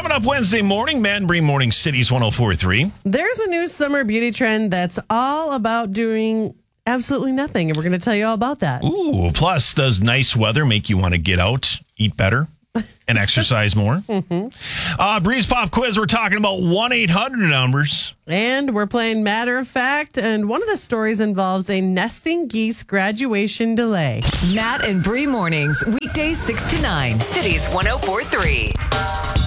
Coming up Wednesday morning, Matt and Bree Morning Cities 104.3. There's a new summer beauty trend that's all about doing absolutely nothing, and we're going to tell you all about that. Ooh, plus, does nice weather make you want to get out, eat better, and exercise more? Bree's Pop Quiz, we're talking about 1-800 numbers. And we're playing Matter of Fact, and one of the stories involves a nesting geese graduation delay. Matt and Bree mornings, weekdays 6 to 9, Cities 104.3.